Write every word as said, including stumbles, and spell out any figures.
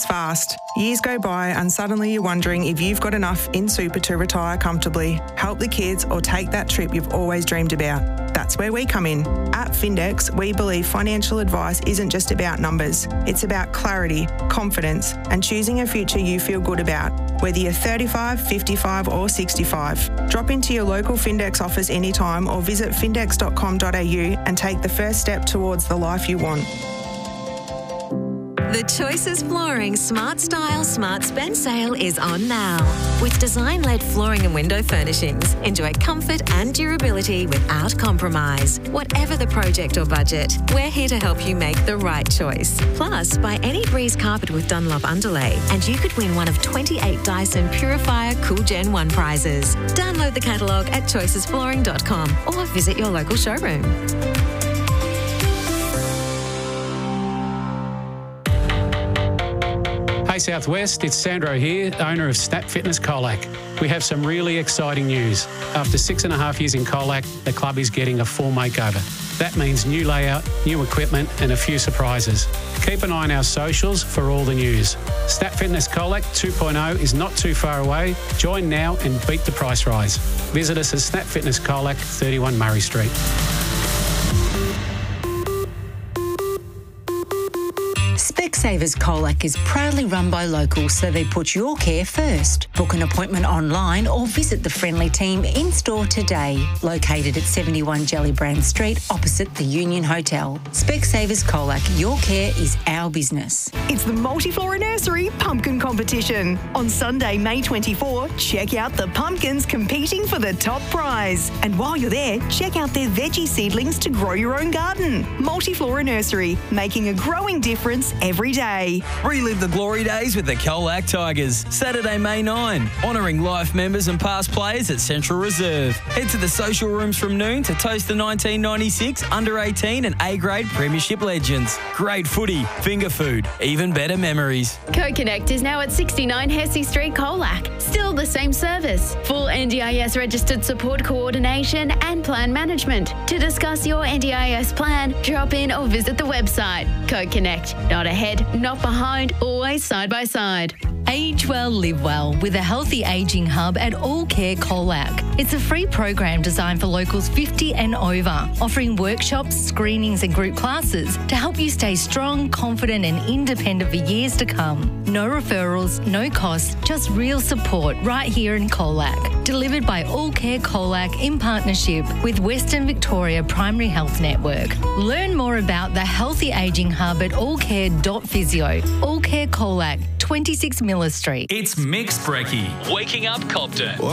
moves fast. Years go by and suddenly you're wondering if you've got enough in super to retire comfortably, help the kids or take that trip you've always dreamed about. That's where we come in. At Findex, we believe financial advice isn't just about numbers. It's about clarity, confidence and choosing a future you feel good about, whether you're thirty-five, fifty-five or sixty-five. Drop into your local Findex office anytime or visit findex dot com dot a u and take the first step towards the life you want. The Choices Flooring Smart Style Smart Spend sale is on now. With design-led flooring and window furnishings, enjoy comfort and durability without compromise. Whatever the project or budget, we're here to help you make the right choice. Plus, buy any Breeze carpet with Dunlop underlay and you could win one of twenty-eight Dyson Purifier Cool Gen one prizes. Download the catalogue at choices flooring dot com or visit your local showroom. Hey Southwest, it's Sandro here, owner of Snap Fitness Colac. We have some really exciting news. After six and a half years in Colac, the club is getting a full makeover. That means new layout, new equipment and a few surprises. Keep an eye on our socials for all the news. Snap Fitness Colac two point oh is not too far away. Join now and beat the price rise. Visit us at Snap Fitness Colac, thirty-one Murray Street. Specsavers Colac is proudly run by locals, so they put your care first. Book an appointment online or visit the friendly team in-store today. Located at seventy-one Jellybrand Street, opposite the Union Hotel. Specsavers Colac, your care is our business. It's the Multiflora Nursery Pumpkin Competition. On Sunday, May twenty-fourth, check out the pumpkins competing for the top prize. And while you're there, check out their veggie seedlings to grow your own garden. Multiflora Nursery, making a growing difference every day. Relive the glory days with the Colac Tigers. Saturday, May ninth. Honouring life members and past players at Central Reserve. Head to the social rooms from noon to toast the nineteen ninety-six under eighteen and A-grade premiership legends. Great footy, finger food, even better memories. CoConnect is now at sixty-nine Hesse Street, Colac. Still the same service. Full N D I S registered support coordination and plan management. To discuss your N D I S plan, drop in or visit the website. CoConnect. Not ahead, not behind, always side by side. Age well, live well with a healthy ageing hub at All Care Colac. It's a free program designed for locals fifty and over, offering workshops, screenings and group classes to help you stay strong, confident and independent for years to come. No referrals, no costs, just real support right here in Colac. Delivered by All Care Colac in partnership with Western Victoria Primary Health Network. Learn more about the Healthy Ageing Hub at all care dot physio. All Care Colac, twenty-six Miller Street. It's Mixed Brekkie. Waking up Cobden.